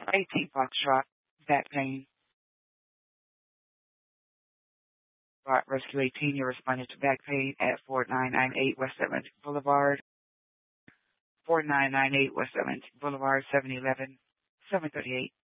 18 Foxtrot, back pain. Rescue 18, you're responding to back pain at 4998 West 7th Boulevard. 4998 West 7th Boulevard, 711, 738.